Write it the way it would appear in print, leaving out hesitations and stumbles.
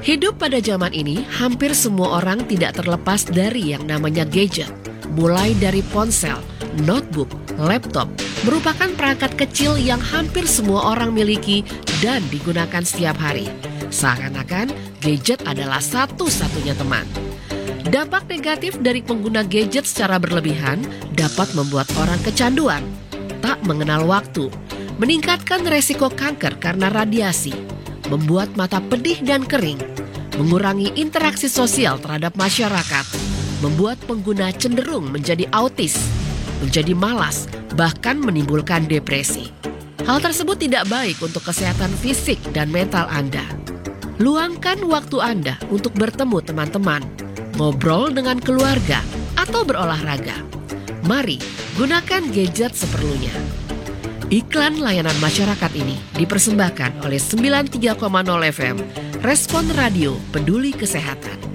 Hidup pada zaman ini, hampir semua orang tidak terlepas dari yang namanya gadget. Mulai dari ponsel, notebook, laptop, merupakan perangkat kecil yang hampir semua orang miliki dan digunakan setiap hari. Seakan-akan gadget adalah satu-satunya teman. Dampak negatif dari pengguna gadget secara berlebihan dapat membuat orang kecanduan, tak mengenal waktu, meningkatkan resiko kanker karena radiasi, membuat mata pedih dan kering, mengurangi interaksi sosial terhadap masyarakat, membuat pengguna cenderung menjadi autis, menjadi malas, bahkan menimbulkan depresi. Hal tersebut tidak baik untuk kesehatan fisik dan mental Anda. Luangkan waktu Anda untuk bertemu teman-teman, ngobrol dengan keluarga, atau berolahraga. Mari gunakan gadget seperlunya. Iklan layanan masyarakat ini dipersembahkan oleh 93,0 FM, Respon Radio Peduli Kesehatan.